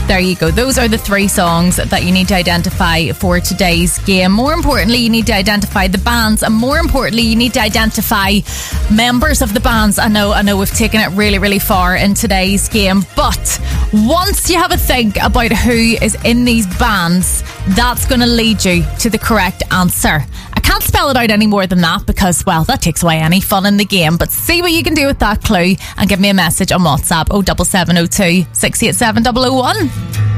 There you go. Those are the 3 songs that you need to identify for today's game. More importantly, you need to identify the bands, and more importantly, you need to identify members of the bands. I know we've taken it really, really far in today's game, but once you have a think about who is in these bands, that's going to lead you to the correct answer. I can't spell it out any more than that because, well, that takes away any fun in the game. But see what you can do with that clue and give me a message on WhatsApp 07702 687 001.